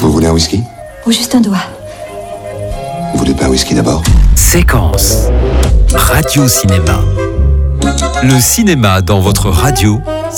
Vous voulez un whisky? Ou juste un doigt. Vous voulez pas un whisky d'abord? Séquence. Radio Cinéma. Le cinéma dans votre radio